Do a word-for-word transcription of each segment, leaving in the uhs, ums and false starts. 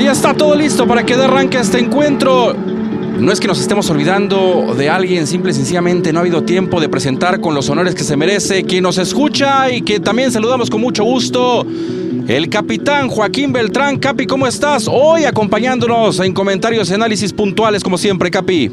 ya está todo listo para que dé arranque este encuentro. No es que nos estemos olvidando de alguien, simple y sencillamente no ha habido tiempo de presentar con los honores que se merece, quien nos escucha y que también saludamos con mucho gusto, el capitán Joaquín Beltrán. Capi, ¿cómo estás? Hoy acompañándonos en comentarios y análisis puntuales como siempre, Capi.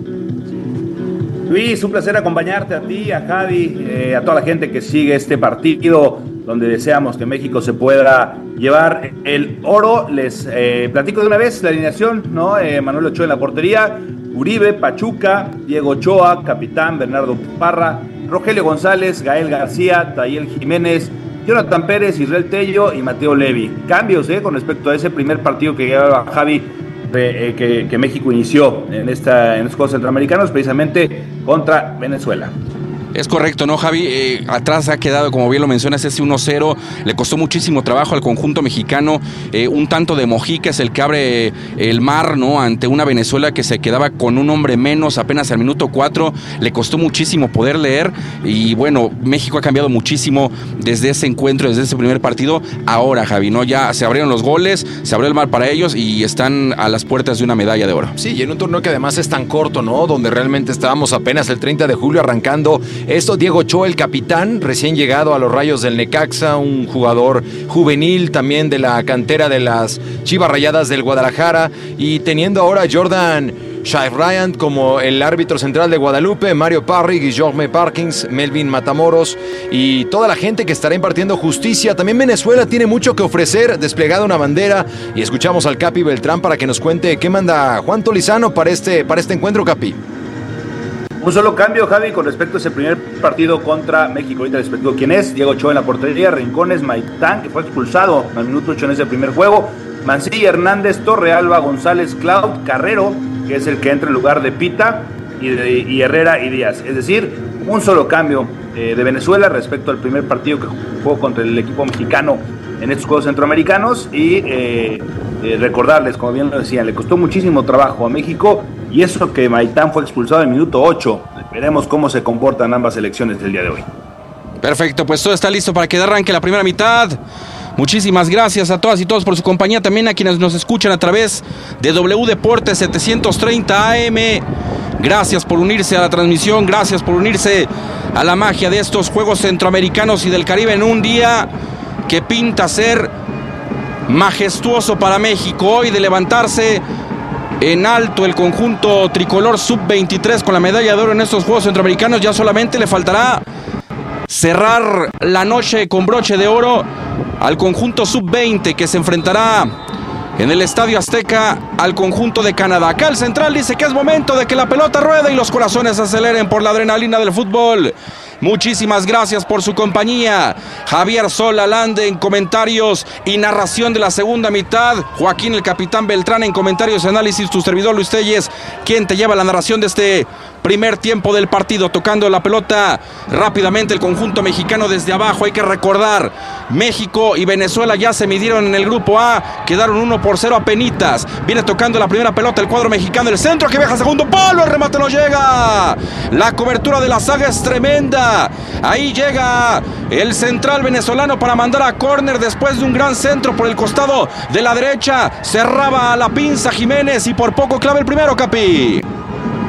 Luis, un placer acompañarte a ti, a Javi, eh, a toda la gente que sigue este partido donde deseamos que México se pueda llevar el oro. Les eh, platico de una vez la alineación, ¿no? Eh, Manuel Ochoa en la portería, Uribe, Pachuca, Diego Ochoa, capitán, Bernardo Parra, Rogelio González, Gael García, Tayel Jiménez, Jonathan Pérez, Israel Tello y Mateo Levi. Cambios eh, con respecto a ese primer partido que llevaba Javi, eh, que, que México inició en, esta, en estos Juegos Centroamericanos, precisamente contra Venezuela. Es correcto, ¿no, Javi? Eh, atrás ha quedado, como bien lo mencionas, ese uno cero. Le costó muchísimo trabajo al conjunto mexicano. Eh, un tanto de Mojica es el que abre el mar, ¿no? Ante una Venezuela que se quedaba con un hombre menos apenas al minuto cuatro. Le costó muchísimo poder leer. Y bueno, México ha cambiado muchísimo desde ese encuentro, desde ese primer partido. Ahora, Javi, ¿no? Ya se abrieron los goles, se abrió el mar para ellos y están a las puertas de una medalla de oro. Sí, y en un torneo que además es tan corto, ¿no? Donde realmente estábamos apenas el treinta de julio arrancando esto. Diego Ochoa, el capitán, recién llegado a los Rayos del Necaxa, un jugador juvenil también de la cantera de las Chivas Rayadas del Guadalajara, y teniendo ahora a Jordan Shafrayan como el árbitro central de Guadalupe, Mario Parry, Guillaume Parkins, Melvin Matamoros y toda la gente que estará impartiendo justicia. También Venezuela tiene mucho que ofrecer, desplegada una bandera, y escuchamos al Capi Beltrán para que nos cuente qué manda Juan Tolizano para este, para este encuentro, Capi. Un solo cambio, Javi, con respecto a ese primer partido contra México. Ahorita les platico quién es. Diego Ochoa en la portería, Rincones, Maitán, que fue expulsado al minuto ocho en ese primer juego, Mancilla, Hernández, Torrealba, González, Cloud, Carrero, que es el que entra en lugar de Pita, y, de, y Herrera y Díaz. Es decir, un solo cambio eh, de Venezuela respecto al primer partido que jugó contra el equipo mexicano en estos Juegos Centroamericanos. Y eh, eh, recordarles, como bien lo decían, le costó muchísimo trabajo a México, y eso que Maitán fue expulsado en el minuto ocho. Veremos cómo se comportan ambas selecciones del día de hoy. Perfecto, pues todo está listo para que arranque la primera mitad. Muchísimas gracias a todas y todos por su compañía, también a quienes nos escuchan a través de W Deportes setecientos treinta A M. Gracias por unirse a la transmisión, gracias por unirse a la magia de estos Juegos Centroamericanos y del Caribe en un día que pinta ser majestuoso para México. Hoy de levantarse en alto el conjunto tricolor sub veintitrés con la medalla de oro en estos Juegos Centroamericanos. Ya solamente le faltará cerrar la noche con broche de oro al conjunto sub veinte, que se enfrentará en el Estadio Azteca al conjunto de Canadá. Acá el central dice que es momento de que la pelota ruede y los corazones aceleren por la adrenalina del fútbol. Muchísimas gracias por su compañía. Javier Sola Lande en comentarios y narración de la segunda mitad. Joaquín el capitán Beltrán en comentarios y análisis. Tu servidor Luis Telles, quien te lleva la narración de este primer tiempo del partido, tocando la pelota rápidamente el conjunto mexicano desde abajo. Hay que recordar, México y Venezuela ya se midieron en el grupo A, quedaron uno por cero a penitas. Viene tocando la primera pelota el cuadro mexicano, el centro que viaja a segundo palo, el remate no llega. La cobertura de la saga es tremenda. Ahí llega el central venezolano para mandar a córner después de un gran centro por el costado de la derecha. Cerraba a la pinza Jiménez y por poco clave el primero, Capi.